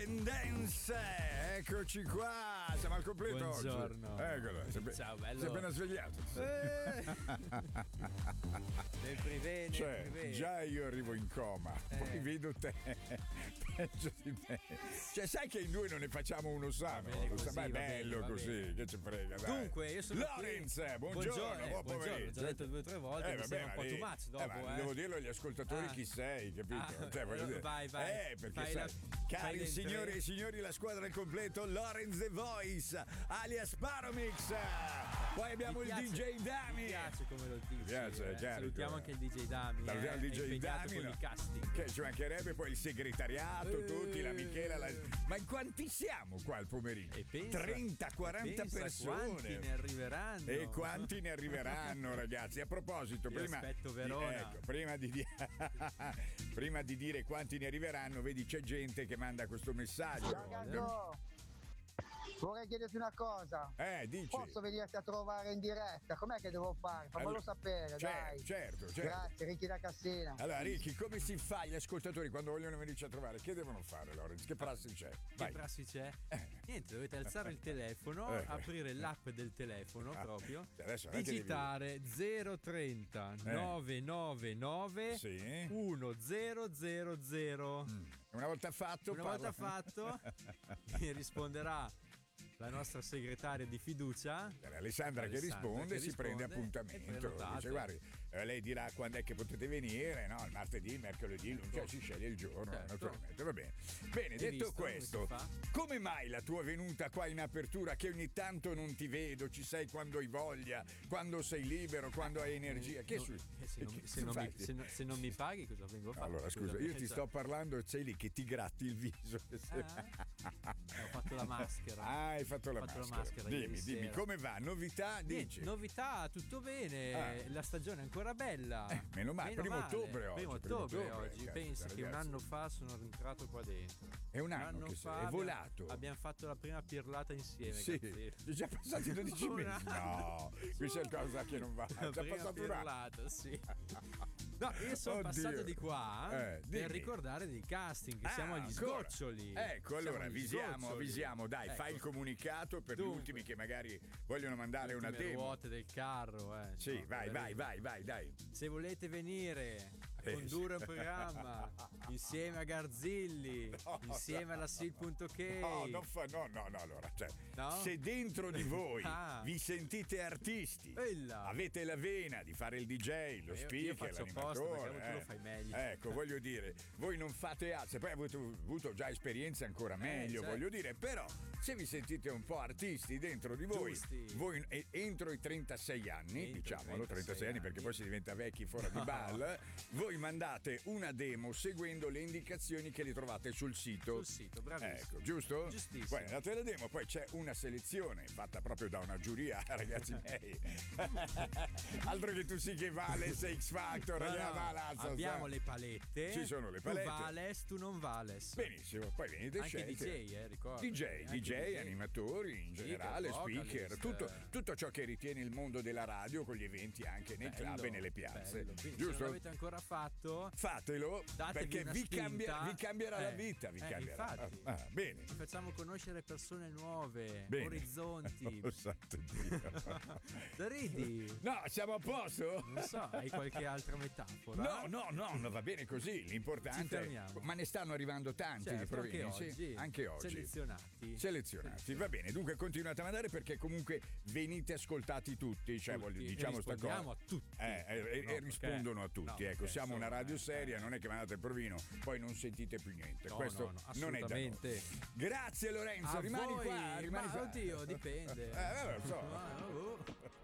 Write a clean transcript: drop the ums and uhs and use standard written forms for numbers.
Indipendence. Eccoci qua, siamo al completo. Buongiorno. Oggi. Eccolo. Ciao, bello. Si è appena svegliato. Sempre bene, Cioè, già io arrivo in coma, poi vedo te peggio di me. Cioè, sai che in due non ne facciamo uno sano? Ma è bello così, che ci frega, dai. Dunque, io sono Lorenz, buongiorno, buon pomeriggio. Ho già detto 2 o 3 volte, mi sembra un po' too much dopo, devo dirlo agli ascoltatori chi sei, capito? Cioè, voglio dire. Vai. Perché sai, cari signori e signori, la squadra al completo, Lorenz The Voice, alias Paromix. Poi abbiamo il DJ Dami. Mi piace come lo dici. Piace, salutiamo anche il DJ Dami. Salutiamo il DJ Dami, con il casting. Che ci mancherebbe, poi il segretariato, tutti, la Michela. Ma in quanti siamo qua al pomeriggio? 30-40 persone. Quanti ne arriveranno? E quanti ne arriveranno, ragazzi? A proposito, aspetto Verona. prima di dire quanti ne arriveranno, vedi c'è gente che manda questo messaggio. Ciao, vorrei chiederti una cosa. Dici. Posso venirti a trovare in diretta? Com'è che devo fare? Fammelo sapere, dai. Certo. Grazie, Ricky da Cassina. Allora, Ricky, come si fa gli ascoltatori quando vogliono venirci a trovare? Che devono fare, Lorenz? Che prassi c'è? Che prassi c'è? Niente, dovete alzare il telefono, aprire l'app del telefono proprio, digitare 030 999 1000. Una volta fatto mi risponderà la nostra segretaria di fiducia, Alessandra, che risponde, si prende appuntamento. Dice, guardi, lei dirà quando è che potete venire, no? Il martedì, il mercoledì, cioè si sceglie il giorno, naturalmente. Va bene. Bene, detto questo, come mai la tua venuta qua in apertura, che ogni tanto non ti vedo, ci sei quando hai voglia, quando sei libero, quando hai energia? Se non mi paghi, cosa vengo a fare? Allora, scusa, io ti sto parlando, sei lì che ti gratti il viso. Ho fatto la maschera. Hai fatto la maschera. Dimmi, come va? Novità? Dici? Novità, tutto bene. La stagione è ancora bella. Meno male. Primo ottobre oggi. Pensi che un anno fa sono rientrato qua dentro. È un anno che è volato. Abbiamo fatto la prima pirlata insieme. Sì, è già passati 12 mesi. No, qui c'è qualcosa che non va. È già passato un anno. Sì. No, io sono passato di qua per ricordare dei casting, che siamo agli sgoccioli. Ecco, allora avvisiamo, dai, fai il comunicato per gli ultimi che magari vogliono mandare una demo. Le ruote del carro, Sì, vai, dai. Se volete venire a condurre un programma insieme a Garzilli, insieme alla Sil.k. No, allora, cioè, se dentro di voi vi sentite artisti, avete la vena di fare il DJ, lo speaker, l'animatore, tu lo fai meglio. Ecco, voglio dire, voi non fate altro, poi avete avuto già esperienze ancora meglio, voglio dire, però se vi sentite un po' artisti dentro di voi, entro i 36 anni, diciamolo, 36 anni perché poi si diventa vecchi fuori di ball, voi mandate una demo seguendo le indicazioni che le trovate sul sito. Bravissimo. Ecco, giusto? Giustissimo. Poi andate la demo, poi c'è una selezione fatta proprio da una giuria, ragazzi miei. Altro che tu sì che vale, sei X Factor, abbiamo le palette. Ci sono le palette. Tu vales, tu non vales. Benissimo, poi venite anche DJ, ricordo. DJ, animatori in generale, speaker, tutto ciò che ritiene il mondo della radio, con gli eventi anche nei club e nelle piazze. Quindi, giusto? se non l'avete ancora fatto, fatelo, perché vi cambierà la vita. Infatti, bene. Ci facciamo conoscere persone nuove, bene. Orizzonti. Oh, santo Dio. Ridi? No, siamo a posto? Non so, hai qualche altra metafora? No, va bene così. L'importante è, ma ne stanno arrivando tanti di province. Anche oggi. Selezionati. Va bene, dunque continuate a mandare, perché comunque venite ascoltati tutti, cioè diciamo sta cosa. A tutti. E rispondono a tutti. Ecco, siamo una radio seria, non è che mandate il provino, poi non sentite più niente. Questo non è da noi. Grazie Lorenzo, rimani qua. Oddio, dipende. Lo so.